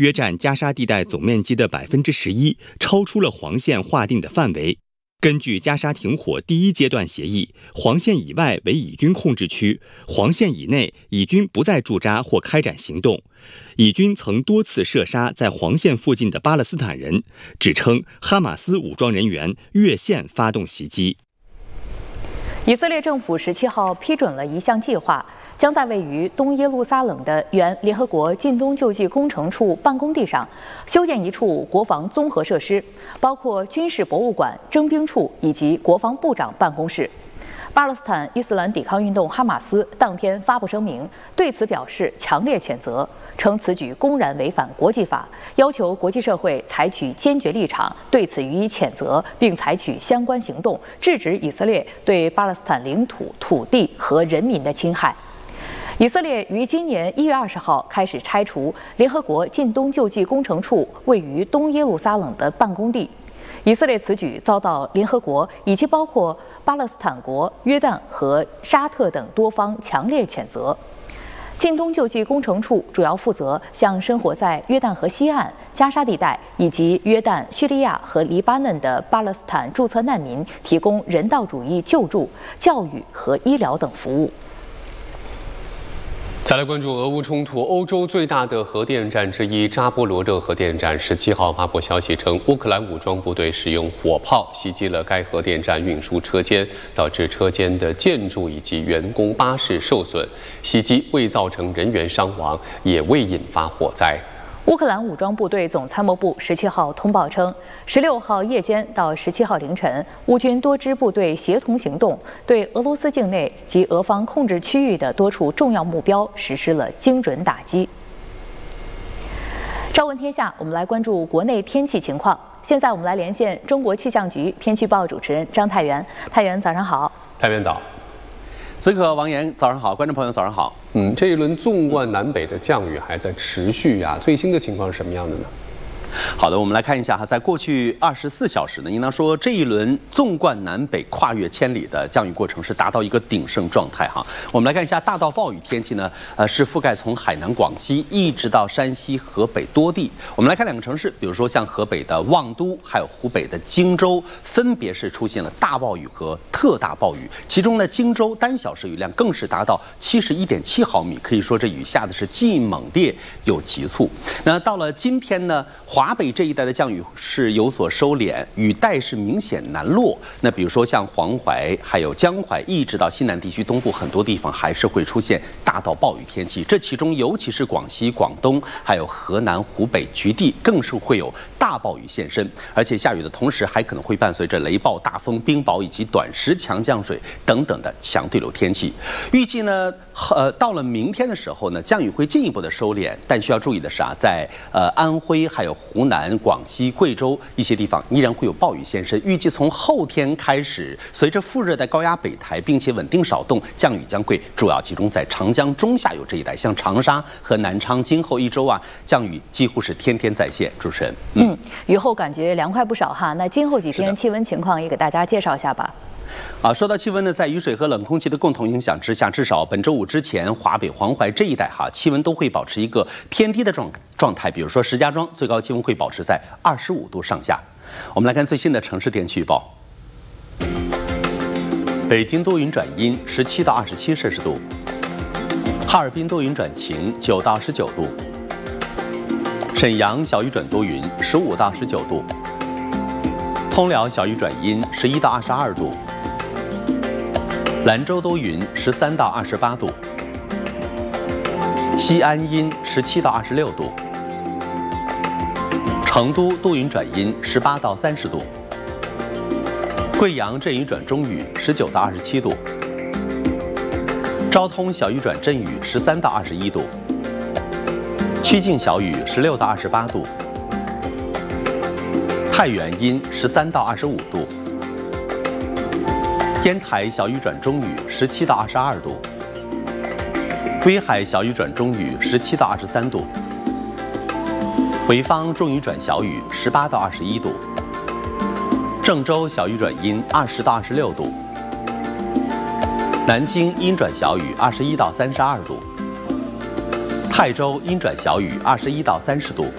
约占加沙地带总面积的11%，超出了黄线划定的范围。根据加沙停火第一阶段协议，黄线以外为以军控制区，黄线以内以军不再驻扎或开展行动。以军曾多次射杀在黄线附近的巴勒斯坦人，指称哈马斯武装人员越线发动袭击。 以色列政府17号批准了一项计划，将在位于东耶路撒冷的原联合国近东救济工程处办公地上修建一处国防综合设施，包括军事博物馆、征兵处以及国防部长办公室。巴勒斯坦伊斯兰抵抗运动哈马斯当天发布声明，对此表示强烈谴责，称此举公然违反国际法，要求国际社会采取坚决立场，对此予以谴责，并采取相关行动，制止以色列对巴勒斯坦领土、土地和人民的侵害。以色列于今年1月20号开始拆除联合国近东救济工程处位于东耶路撒冷的办公地。以色列此举遭到联合国以及包括巴勒斯坦国、约旦和沙特等多方强烈谴责。近东救济工程处主要负责向生活在约旦河西岸、加沙地带以及约旦、叙利亚和黎巴嫩的巴勒斯坦注册难民提供人道主义救助、教育和医疗等服务。 再来关注俄乌冲突，欧洲最大的核电站之一扎波罗热核电站17号发布消息称，乌克兰武装部队使用火炮袭击了该核电站运输车间，导致车间的建筑以及员工巴士受损。袭击未造成人员伤亡，也未引发火灾。 乌克兰武装部队总参谋部17号通报称，16号夜间到17号凌晨，乌军多支部队协同行动，对俄罗斯境内及俄方控制区域的多处重要目标实施了精准打击。朝闻天下，我们来关注国内天气情况。现在我们来连线中国气象局天气报主持人张太原。太原，早上好。 太原早。 此刻王岩，早上好，观众朋友早上好。 这一轮纵贯南北的降雨还在持续啊，最新的情况是什么样的呢？ 好的，我们来看一下哈，在过去24小时呢，应当说这一轮纵贯南北、跨越千里的降雨过程是达到一个鼎盛状态哈。我们来看一下大到暴雨天气呢，是覆盖从海南、广西一直到山西、河北多地。我们来看两个城市，比如说像河北的望都，还有湖北的荆州，分别是出现了大暴雨和特大暴雨。其中呢，荆州单小时雨量更是达到71.7毫米，可以说这雨下的是既猛烈又急促。那到了今天呢，华北这一带的降雨是有所收敛，雨带是明显南落。那比如说像黄淮、还有江淮，一直到西南地区东部很多地方，还是会出现大到暴雨天气。这其中尤其是广西、广东，还有河南、湖北局地，更是会有大暴雨现身。而且下雨的同时，还可能会伴随着雷暴、大风、冰雹以及短时强降水等等的强对流天气。预计呢，到了明天的时候呢，降雨会进一步的收敛。但需要注意的是啊，在安徽还有湖南、广西、贵州一些地方依然会有暴雨现身。预计从后天开始，随着副热带高压北抬，并且稳定少动，降雨将会主要集中在长江中下游这一带，像长沙和南昌，今后一周啊，降雨几乎是天天在线。主持人， 雨后感觉凉快不少哈。那今后几天气温情况也给大家介绍一下吧。 说到气温呢，在雨水和冷空气的共同影响之下，至少本周五之前，华北、黄淮这一带气温都会保持一个偏低的状态。比如说石家庄，最高气温会保持在25度上下。我们来看最新的城市天气预报：北京多云转阴，17到27摄氏度；哈尔滨多云转晴，9到19度；沈阳小雨转多云，15到19度；通辽小雨转阴，11到22度；兰州多云，13到28度；西安阴，17到26度；成都多云转阴，18到30度；贵阳阵雨转中雨，19到27度；昭通小雨转阵雨，13到21度；曲靖小雨，16到28度；太原阴，13到25度；烟台小雨转中雨，17到22度；威海小雨转中雨，17到23度；潍坊中雨转小雨，18到21度；郑州小雨转阴，20到26度；南京阴转小雨，21到32度；泰州阴转小雨，21到30度；